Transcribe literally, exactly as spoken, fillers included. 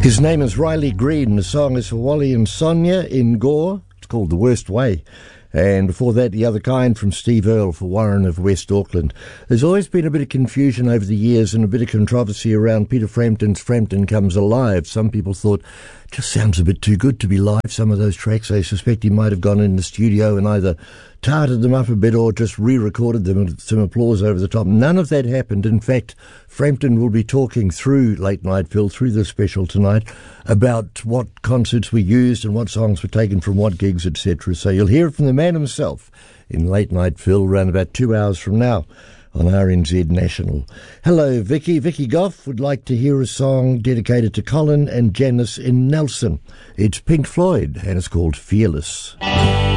His name is Riley Green. The song is for Wally and Sonia in Gore. It's called The Worst Way. And before that, The Other Kind from Steve Earle for Warren of West Auckland. There's always been a bit of confusion over the years and a bit of controversy around Peter Frampton's Frampton Comes Alive. Some people thought, just sounds a bit too good to be live. Some of those tracks, I suspect he might have gone in the studio and either tarted them up a bit or just re-recorded them with some applause over the top. None of that happened. In fact, Frampton will be talking through Late Night Phil, through the special tonight, about what concerts were used and what songs were taken from what gigs, et cetera. So you'll hear it from the man himself in Late Night Phil around about two hours from now on R N Z National. Hello, Vicky. Vicky Goff would like to hear a song dedicated to Colin and Janice in Nelson. It's Pink Floyd, and it's called Fearless.